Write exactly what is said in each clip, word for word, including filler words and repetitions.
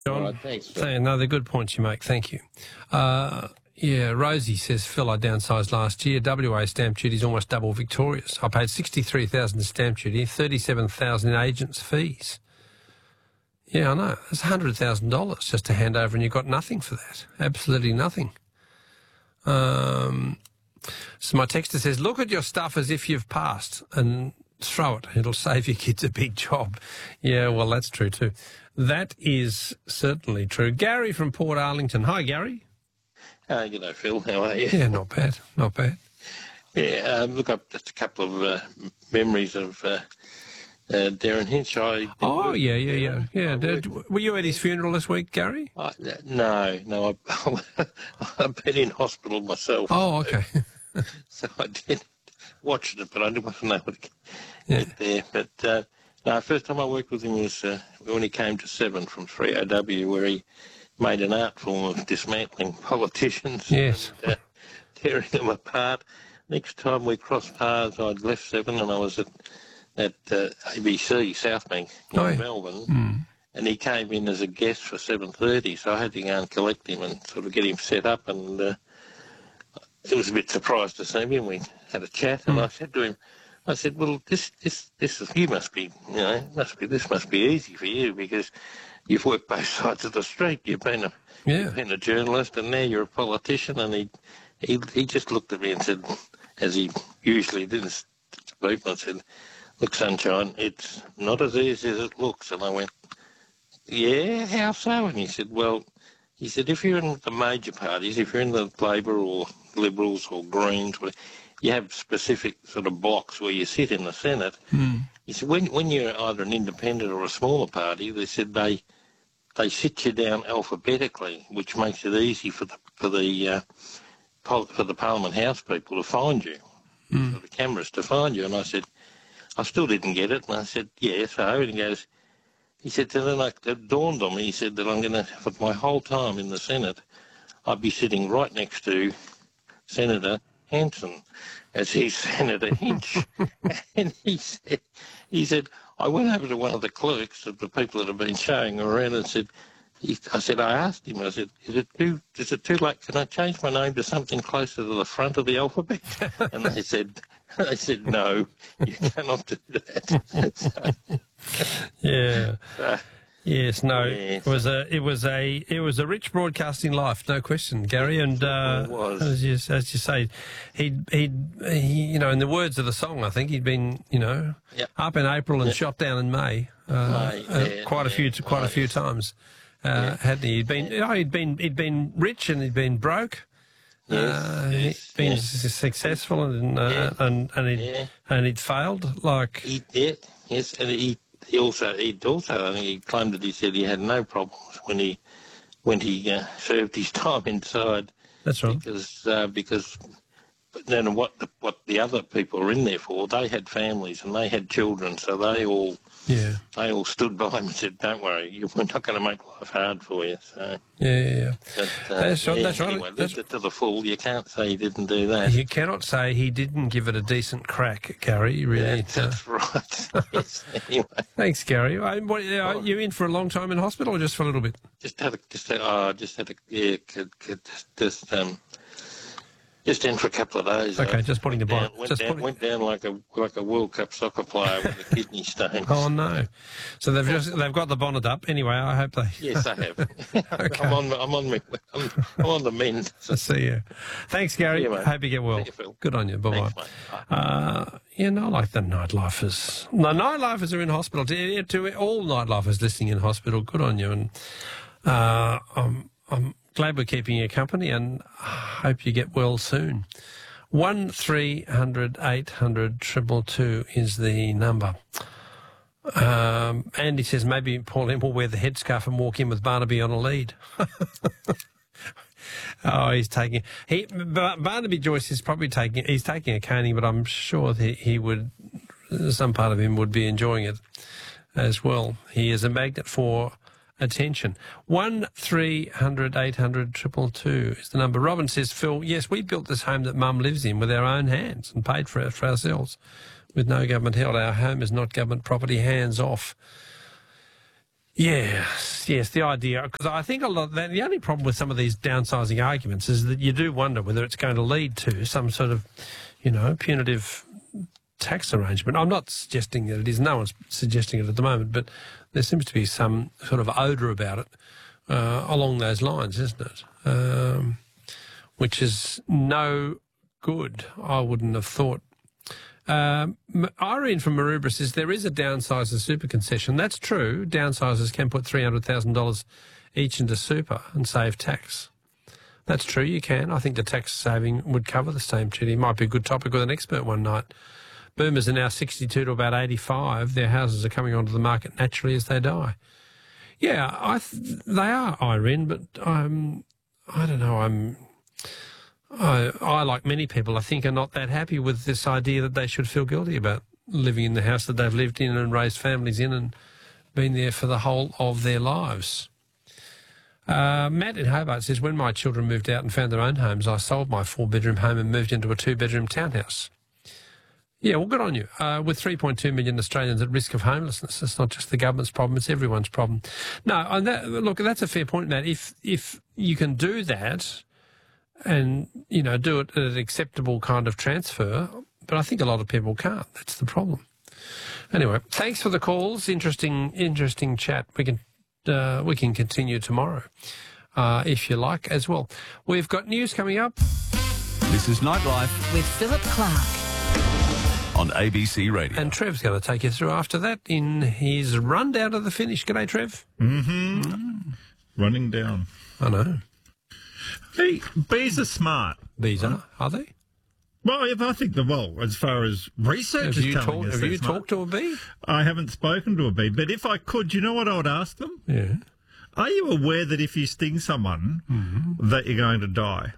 John. All right, thanks, Phil. Say, no, they're good points you make. Thank you. Uh, yeah, Rosie says, Phil, I downsized last year. W A stamp duty is almost double Victoria's. I paid sixty-three thousand dollars in stamp duty, thirty-seven thousand dollars in agents' fees. Yeah, I know. That's one hundred thousand dollars just to hand over, and you got nothing for that. Absolutely nothing. Um, so my texter says, look at your stuff as if you've passed and throw it. It'll save your kids a big job. Yeah, well, that's true too. That is certainly true. Gary from Port Arlington. Hi, Gary. Uh, you know, Phil, how are you? Yeah, not bad, not bad. Yeah, um, look, I've just a couple of uh, memories of uh, uh, Darren Hinch. I Oh, yeah, yeah, yeah. yeah. I Did, were you at his funeral this week, Gary? I, no, no, I, I've been in hospital myself. Oh, okay. So I did watch it, but I wasn't able to get Yeah. there. But uh, no, first time I worked with him was uh, when he came to Seven from three O W, where he made an art form of dismantling politicians Yes. and uh, tearing them apart. Next time we crossed paths, I'd left Seven and I was at, at uh, A B C, Southbank, in Oh, yeah. Melbourne, Mm. and he came in as a guest for seven thirty, so I had to go and collect him and sort of get him set up, and uh, I was a bit surprised to see him. We had a chat, and Mm. I said to him, I said, well, this, this, this is, you must be, you know, must be, this must be easy for you because you've worked both sides of the street. You've been a, Yeah. you've been a journalist, and now you're a politician. And he, he, he just looked at me and said, as he usually did, to people, and said, look, sunshine, it's not as easy as it looks. And I went, yeah, how so? And he said, well, he said, if you're in the major parties, if you're in the Labor or Liberals or Greens, you have specific sort of blocks where you sit in the Senate. Mm. He said, when, when you're either an independent or a smaller party, they said they they sit you down alphabetically, which makes it easy for the for the uh, pol- for the Parliament House people to find you, Mm. for the cameras to find you. And I said, I still didn't get it. And I said, yeah, so. And he goes, he said, so then I, it dawned on me, he said that I'm going to, for my whole time in the Senate, I'd be sitting right next to Senator Hanson as he's Senator Hinch. And he said, he said, I went over to one of the clerks of the people that have been showing around and said, he, I said, I asked him, I said, is it too, is it too late? Can I change my name to something closer to the front of the alphabet? And they said, they said, no, you cannot do that. So, Yeah. so, Yes, no, Yes. it was a, it was a, it was a rich broadcasting life, no question, Gary. And uh, It was. as you, as you say, he'd, he'd, he, you know, in the words of the song, I think he'd been, you know, Yep. up in April and Yep. shot down in May, uh, May, uh, yeah, quite a few, yeah, quite a few nice. times, uh, Yeah. hadn't he? He'd been, you know, he'd been, he'd been rich and he'd been broke. Yes, uh, yes, he'd been yeah. s- successful and uh, Yeah. and and he'd, Yeah. and he'd failed. Like, He did, yes, and he, he also he also I think he claimed that he said he had no problems when he when he uh, served his time inside that's right. because uh, because but then what the, what the other people were in there for, they had families and they had children, so they all Yeah, they all stood by him and said, "Don't worry, you- we're not going to make life hard for you." So yeah, yeah. yeah. but, uh, That's right, yeah, that's right, Anyway, that's- lived it to the full. You can't say he didn't do that. You cannot say he didn't give it a decent crack, Gary. Really. Yeah, that's right. Yes. Anyway. Thanks, Gary. Uh, What, are you in for a long time in hospital or just for a little bit? Just had a, just had, oh, just had a, yeah, could, could just, just, um, just in for a couple of days. Okay, I just putting the down, bond. went, Just down, putting. went down like a like a World Cup soccer player with a kidney stone. Oh no! So they've just they've got the bonnet up. Anyway, I hope they. Yes, I have. Okay. I'm on. I'm on. Me, I'm, I'm on the mend. I see you. Thanks, Gary. See you, mate. Hope you get well. See you, Phil. Good on you. Bye Thanks, bye. mate. Bye. Uh, yeah, no, I like the nightlifers. The nightlifers are in hospital. To, to all nightlifers listening in hospital, good on you. And uh, I'm, I'm glad we're keeping you company and hope you get well soon. One three hundred eight hundred triple two is the number. Um, Andy says maybe Paul M will wear the headscarf and walk in with Barnaby on a lead. Oh, he's taking he Bar- Barnaby Joyce is probably taking he's taking a caning, but I'm sure that he would some part of him would be enjoying it as well. He is a magnet for attention. One three hundred eight hundred triple two is the number. Robin says, Phil, yes, we built this home that Mum lives in with our own hands and paid for it for ourselves with no government help. Our home is not government property. Hands off. Yes, yes, the idea, because I think a lot, the only problem with some of these downsizing arguments is that you do wonder whether it's going to lead to some sort of, you know, punitive tax arrangement. I'm not suggesting that it is, no one's suggesting it at the moment, but there seems to be some sort of odour about it uh, along those lines, isn't it? Um, which is no good, I wouldn't have thought. Um, Irene from Maroubra says there is a downsizer super concession. That's true. Downsizers can put three hundred thousand dollars each into super and save tax. That's true, you can. I think the tax saving would cover the stamp duty. It might be a good topic with an expert one night. Boomers are now sixty-two to about eighty-five. Their houses are coming onto the market naturally as they die. Yeah, I th- they are, Irene, but I'm, I don't know, I'm... I, I, like many people, I think, are not that happy with this idea that they should feel guilty about living in the house that they've lived in and raised families in and been there for the whole of their lives. Uh, Matt in Hobart says, when my children moved out and found their own homes, I sold my four-bedroom home and moved into a two-bedroom townhouse. Yeah, well, good on you. Uh, with three point two million Australians at risk of homelessness, it's not just the government's problem, it's everyone's problem. No, and that, look, that's a fair point, Matt. If, if you can do that... and, you know, do it at an acceptable kind of transfer. But I think a lot of people can't. That's the problem. Anyway, thanks for the calls. Interesting, interesting chat. We can, uh, we can continue tomorrow, uh, if you like, as well. We've got news coming up. This is Nightlife with Philip Clark on A B C Radio. And Trev's going to take you through after that in his rundown of the finish. G'day, Trev. Mm-hmm. Mm. Running down. I know. Hey, bees are smart. Bees are, are they? Well, if I think the well, as far as research have is you telling talk, us, have you smart. talked to a bee? I haven't spoken to a bee, but if I could, you know what I would ask them? Yeah. Are you aware that if you sting someone, mm-hmm. that you're going to die?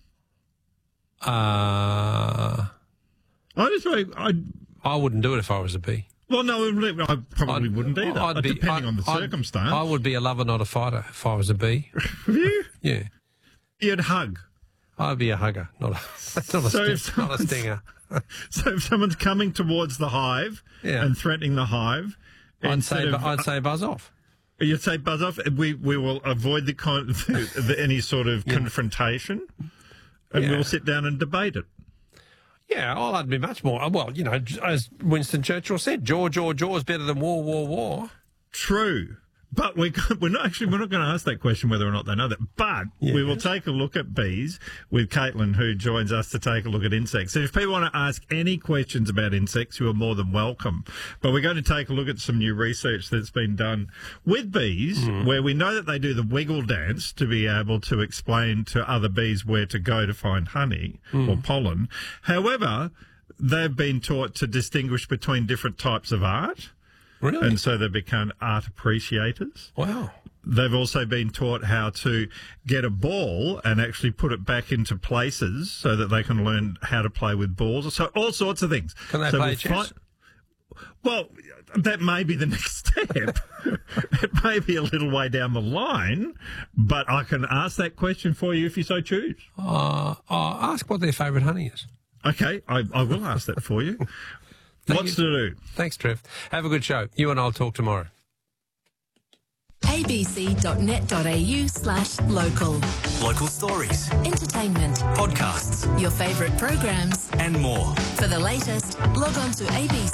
Uh, I just, I, I, I wouldn't do it if I was a bee. Well, no, I probably I'd, wouldn't either, I'd be, depending I'd, on the I'd, circumstance. I would be a lover, not a fighter, if I was a bee. Have you? Yeah. You'd hug. I'd be a hugger, not a, not a, so sting, not a stinger. So if someone's coming towards the hive yeah. and threatening the hive, I'd say, of, I'd say buzz off. You'd say buzz off. We we will avoid the, con- the, the any sort of yeah. confrontation, and yeah. we'll sit down and debate it. Yeah, well, I'd be much more. Well, you know, as Winston Churchill said, "Jaw, jaw, jaw is better than war, war, war." True. But we, we're not actually, we're not going to ask that question whether or not they know that. But yes. we will take a look at bees with Caitlin, who joins us to take a look at insects. So if people want to ask any questions about insects, you are more than welcome. But we're going to take a look at some new research that's been done with bees, mm. where we know that they do the wiggle dance to be able to explain to other bees where to go to find honey mm. or pollen. However, they've been taught to distinguish between different types of art. Really? And so they become art appreciators. Wow. They've also been taught how to get a ball and actually put it back into places so that they can learn how to play with balls. So all sorts of things. Can they so play chess? Find, well, that may be the next step. It may be a little way down the line, but I can ask that question for you if you so choose. Uh, uh, ask what their favourite honey is. Okay, I, I will ask that for you. What's to do? Thanks, Trev. Have a good show. You and I'll talk tomorrow. abc.net.au slash local. Local stories, entertainment, podcasts, your favourite programs, and more. For the latest, log on to A B C.